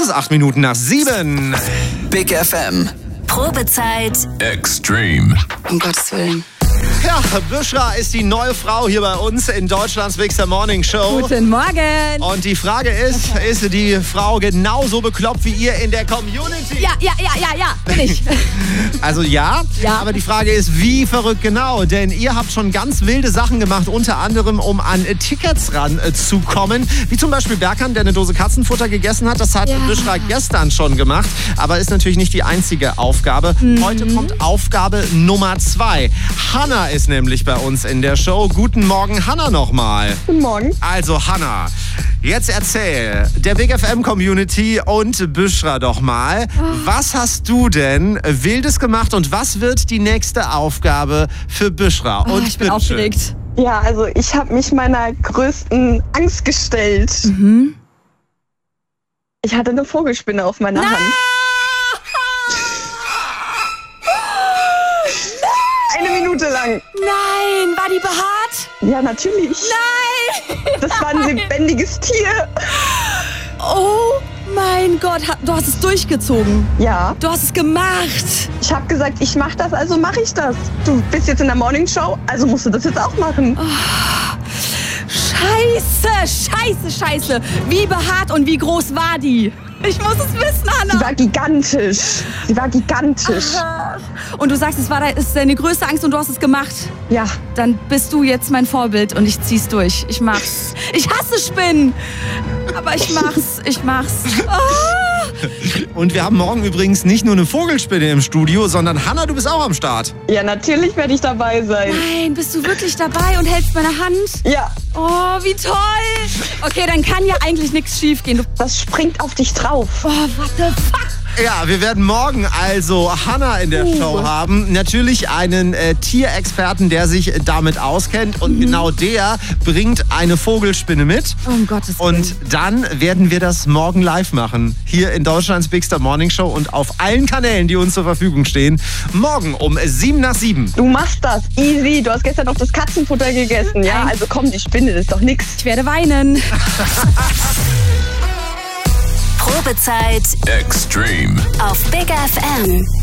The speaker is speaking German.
ist 8 Minuten nach 7. Big FM. Probezeit. Extreme. Um Gottes Willen. Ja, Büschra ist die neue Frau hier bei uns in Deutschlands Big Morning Show. Guten Morgen. Und die Frage ist die Frau genauso bekloppt wie ihr in der Community? Ja, bin ich. Also ja, aber die Frage ist, wie verrückt genau? Denn ihr habt schon ganz wilde Sachen gemacht, unter anderem, um an Tickets ranzukommen. Wie zum Beispiel Berkan, der eine Dose Katzenfutter gegessen hat. Das hat Büschra gestern schon gemacht, aber ist natürlich nicht die einzige Aufgabe. Heute kommt Aufgabe Nummer 2. Hanna ist nämlich bei uns in der Show. Guten Morgen, Hanna, nochmal. Guten Morgen. Also Hanna, jetzt erzähl der Big FM Community und Büschra doch mal, was hast du denn Wildes gemacht und was wird die nächste Aufgabe für Büschra? Und ich bin aufgeregt. Ja, also ich habe mich meiner größten Angst gestellt. Ich hatte eine Vogelspinne auf meiner Hand. Eine Minute lang. Nein, war die behaart? Ja, natürlich. Nein! Das war ein lebendiges Tier. Oh mein Gott, du hast es durchgezogen. Ja. Du hast es gemacht. Ich habe gesagt, ich mache das, also mache ich das. Du bist jetzt in der Morning Show, also musst du das jetzt auch machen. Scheiße. Wie behaart und wie groß war die? Ich muss es wissen, Hanna. Sie war gigantisch. Und du sagst, es ist deine größte Angst und du hast es gemacht. Ja. Dann bist du jetzt mein Vorbild und ich zieh's durch. Ich mach's. Ich hasse Spinnen. Aber ich mach's. Und wir haben morgen übrigens nicht nur eine Vogelspinne im Studio, sondern Hanna, du bist auch am Start. Ja, natürlich werde ich dabei sein. Nein, bist du wirklich dabei und hältst meine Hand? Ja. Oh, wie toll. Okay, dann kann ja eigentlich nichts schief gehen. Das springt auf dich drauf. Oh, what the fuck? Ja, wir werden morgen also Hanna in der Show haben. Natürlich einen Tierexperten, der sich damit auskennt. Und genau der bringt eine Vogelspinne mit. Um Gottes Willen. Und dann werden wir das morgen live machen. Hier in Deutschlands Big Morning Show und auf allen Kanälen, die uns zur Verfügung stehen. Morgen um 7 nach 7. Du machst das. Easy. Du hast gestern noch das Katzenfutter gegessen. Ja, also komm, die Spinne, das ist doch nix. Ich werde weinen. Probezeit. Extreme. Auf Big FM.